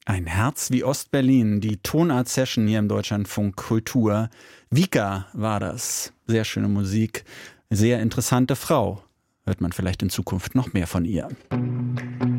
Ein Herz wie Ostberlin, die Tonart-Session hier im Deutschlandfunk Kultur. Vika war das. Sehr schöne Musik, sehr interessante Frau. Hört man vielleicht in Zukunft noch mehr von ihr.